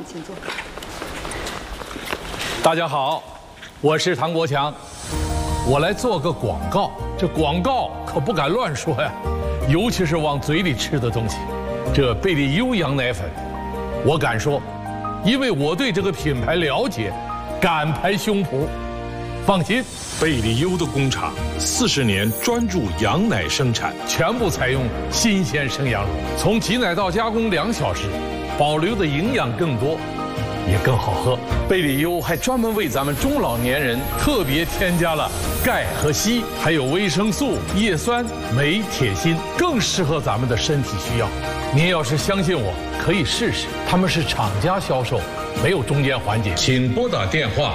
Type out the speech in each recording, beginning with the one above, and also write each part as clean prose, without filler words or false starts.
请坐。 大家好，我是唐国强，我来做个广告。这广告可不敢乱说呀，尤其是往嘴里吃的东西。这贝利优羊奶粉，我敢说，因为我对这个品牌了解，敢拍胸脯。放心， 贝利优的工厂40年专注羊奶生产， 全部采用新鲜生羊乳，从挤奶到加工2小时，保留的营养更多，也更好喝。贝利优还专门为咱们中老年人特别添加了钙和硒，还有维生素、叶酸、镁、铁、锌，更适合咱们的身体需要。您要是相信我，可以试试。他们是厂家销售，没有中间环节。请拨打电话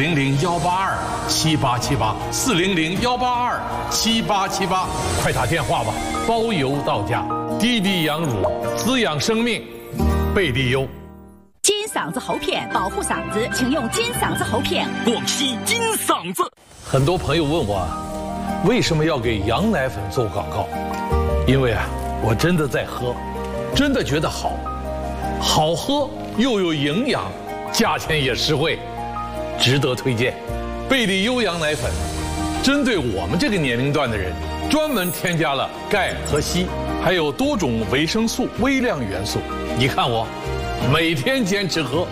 400-182-7878，400-182-7878，快打电话吧，包邮到家。低低羊乳，滋养生命，贝利优。 金嗓子喉片保护嗓子，请用金嗓子喉片。 广西金嗓子。 很多朋友问我，为什么要给羊奶粉做广告？因为我真的在喝，真的觉得好，好喝又有营养，价钱也实惠，值得推荐。贝利优羊奶粉，针对我们这个年龄段的人，专门添加了钙和硒，还有多种维生素、微量元素。你看我，每天坚持喝。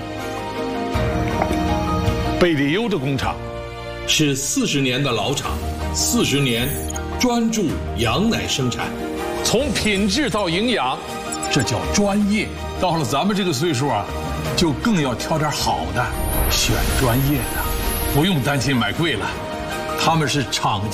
贝利优的工厂是40年的老厂，40年专注羊奶生产，从品质到营养，这叫专业。到了咱们这个岁数就更要挑点好的，选专业的，不用担心买贵了。他们是厂